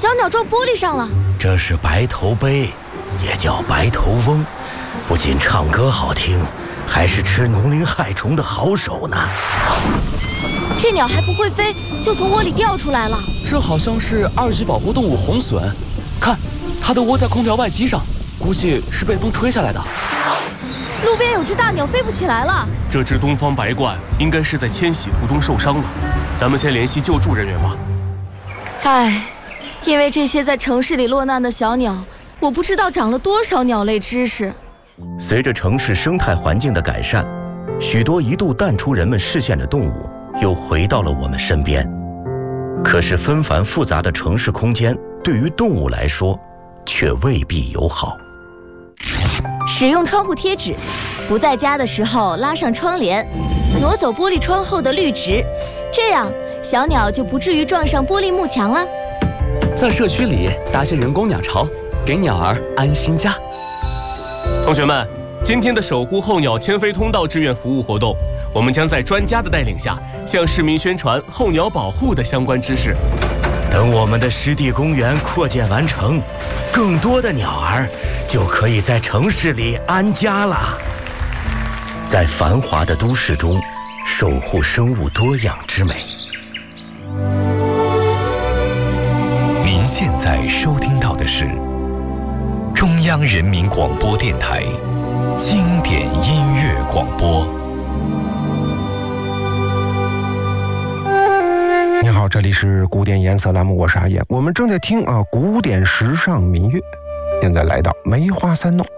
小鸟撞玻璃上了。 这是白头鹎，也叫白头翁，不仅唱歌好听，还是吃农林害虫的好手呢。 这鸟还不会飞，就从窝里掉出来了。 这好像是2级保护动物红隼，看，它的窝在空调外机上，估计是被风吹下来的。 路边有只大鸟飞不起来了。 这只东方白鹳应该是在迁徙途中受伤了，咱们先联系救助人员吧。 唉，因为这些在城市里落难的小鸟，我不知道长了多少鸟类知识。 随着城市生态环境的改善，许多一度淡出人们视线的动物又回到了我们身边。可是纷繁复杂的城市空间对于动物来说却未必友好。 使用窗户贴纸，不在家的时候拉上窗帘，挪走玻璃窗后的绿植，这样小鸟就不至于撞上玻璃幕墙了。 在社区里搭些人工鸟巢，给鸟儿安心家。 同学们，今天的守护候鸟迁飞通道志愿服务活动，我们将在专家的带领下，向市民宣传候鸟保护的相关知识。 等我们的湿地公园扩建完成，更多的鸟儿就可以在城市里安家了。在繁华的都市中，守护生物多样之美。 您现在收听到的是中央人民广播电台经典音乐广播。 你好，这里是古典颜色栏目，我是阿燕。我们正在听古典时尚民乐，现在来到梅花三弄。